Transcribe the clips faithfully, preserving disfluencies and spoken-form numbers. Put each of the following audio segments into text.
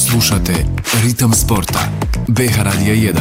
Slušate Ritam sporta. B H Radija jedan.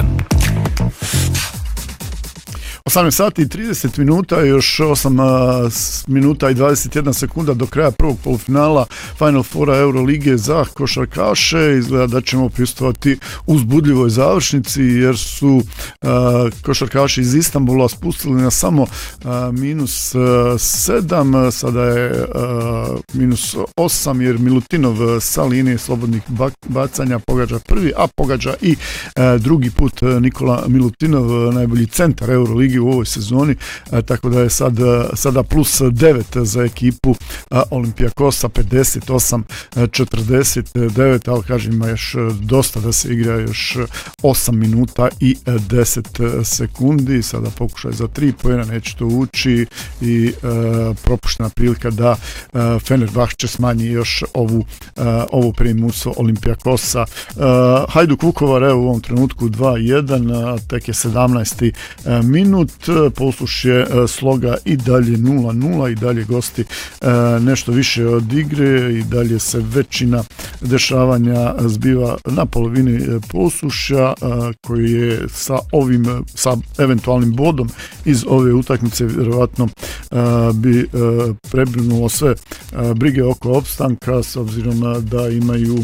osamnaest sati i trideset minuta, još osam minuta i dvadeset jedna sekunda do kraja prvog polufinala Final Fora Eurolige za košarkaše. Izgleda da ćemo prisustvovati uzbudljivoj završnici jer su uh, košarkaši iz Istanbula spustili na samo uh, minus sedam, sada je uh, minus osam jer Milutinov sa linije slobodnih bacanja pogađa prvi, a pogađa i uh, drugi put Nikola Milutinov, najbolji centar Euroligi u ovoj sezoni, a, tako da je sad, sada plus devet za ekipu a, Olympiakosa, pedeset osam četrdeset devet, ali kažem ima još dosta da se igra, još osam minuta i deset sekundi, sada pokušaj za tri poena, neće to ući i a, propuštena prilika da a, Fenerbahče smanji još ovu, a, ovu primusu Olympiakosa. A, Hajduk Vukovar evo u ovom trenutku dva jedan, a, tek je sedamnaesti minut, posluš je sloga i dalje nula nula, i dalje gosti nešto više od igre, i dalje se većina dešavanja zbiva na polovini posluša, koji je sa ovim, sa eventualnim bodom iz ove utakmice vjerovatno bi prebrinulo sve brige oko opstanka, s obzirom da imaju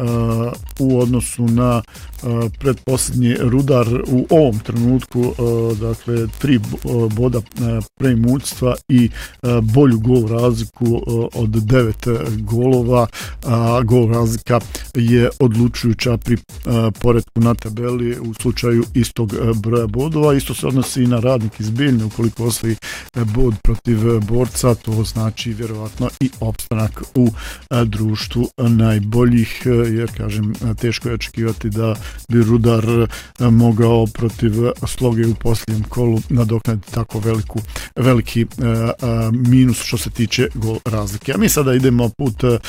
u odnosu na pretposljednji Rudar u ovom trenutku dakle tri boda preimućstva i bolju gol razliku od devet golova, a gol razlika je odlučujuća pri poretku na tabeli u slučaju istog broja bodova. Isto se odnosi i na Radnik iz Bijeljne, ukoliko osvoji bod protiv Borca, to znači vjerovatno i opstanak u društvu najboljih, jer kažem teško je očekivati da bi Rudar mogao protiv Sloge u posljednjem kolu nadoknaditi tako veliku, veliki uh, uh, minus što se tiče gol razlike. A mi sada idemo put uh,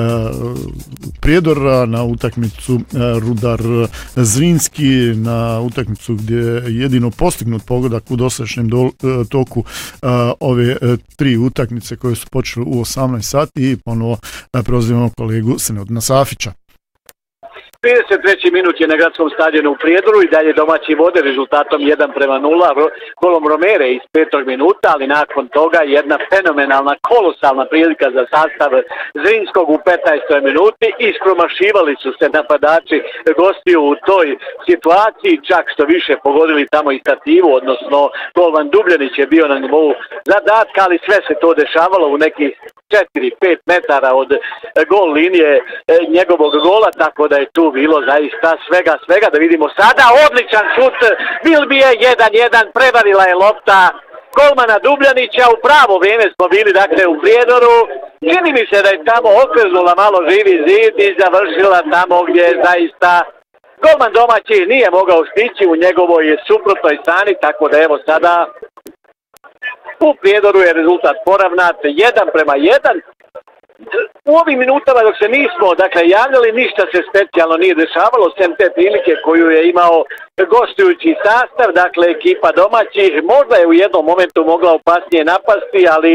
Prijedora na utakmicu uh, Rudar Zrinski, na utakmicu gdje je jedino postignut pogodak u dosadašnjem do, uh, toku uh, ove uh, tri utakmice koje su počele u osamnaest sati, i ponovo uh, prozivamo kolegu Senodina Safića. trideset treći minut je na gradskom stadionu u Prijedoru i dalje domaći vode rezultatom jedan prema nula golom Romere iz petog minuta, ali nakon toga jedna fenomenalna, kolosalna prilika za sastav Zrinskog u petnaestoj minuti. Iskromašivali su se napadači gostiju u toj situaciji, čak što više pogodili tamo i stativu, odnosno golman Dubljanić je bio na nivou zadatka, ali sve se to dešavalo u nekih četiri pet metara od gol linije njegovog gola, tako da je tu bilo zaista svega svega. Da vidimo sada odličan šut Bilbije, jedan jedan, prevarila je lopta golmana Dubljanića, u pravo vrijeme smo bili dakle u Prijedoru, čini mi se da je tamo okreznula malo živi zid i završila tamo gdje je zaista golman domaći nije mogao stići u njegovoj suprotnoj strani, tako da evo sada u Prijedoru je rezultat poravnat jedan prema jedan. U ovim minutama dok se nismo dakle javljali, ništa se specijalno nije dešavalo sem te prilike koju je imao gostujući sastav, dakle ekipa domaćih možda je u jednom momentu mogla opasnije napasti, ali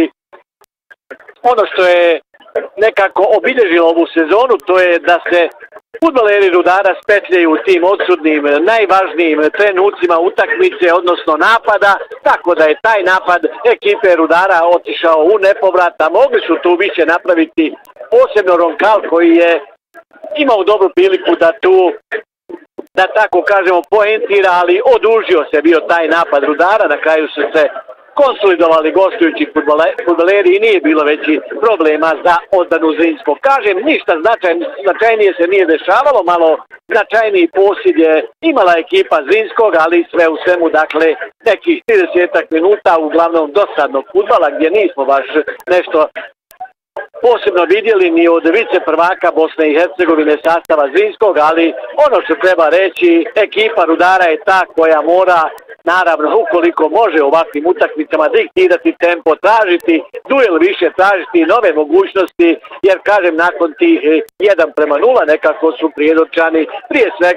ono što je nekako obilježilo ovu sezonu to je da se fudbaleri Rudara spetljaju u tim odsudnim, najvažnijim trenucima utakmice, odnosno napada, tako da je taj napad ekipe Rudara otišao u nepovrat, a mogli su tu više napraviti, posebno Ronkal koji je imao dobru priliku da tu, da tako kažemo, poentira, ali odužio se bio taj napad Rudara, na kraju su se konsolidovali gostujući fudbaleri i nije bilo veći problema za odbranu Zrinskog. Kažem, ništa značaj, značajnije se nije dešavalo, malo značajniji posjed je imala ekipa Zrinskog, ali sve u svemu, dakle, nekih trideset minuta uglavnom dosadnog fudbala gdje nismo baš nešto posebno vidjeli ni od vice prvaka Bosne i Hercegovine sastava Zrinskog, ali ono što treba reći, ekipa Rudara je ta koja mora, naravno, ukoliko može u ovakvim utakmicama diktirati tempo, tražiti duel više, tražiti nove mogućnosti, jer kažem, nakon tih jedan prema nula nekako su Prijedorčani prije svega